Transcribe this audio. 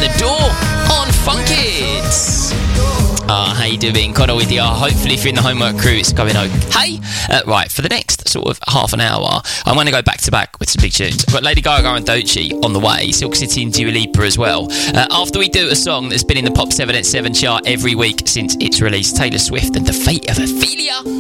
the door on Funkids. How you doing? Connor with you. Hopefully if you're in the homework crew, it's going okay. Right, for the next sort of half an hour, I'm going to go back to back with some big tunes. I've got Lady Gaga and Doechii on the way, Silk City and Dua Lipa as well. After we do a song that's been in the Pop 7 at 7 chart every week since its release, Taylor Swift and The Fate of Ophelia.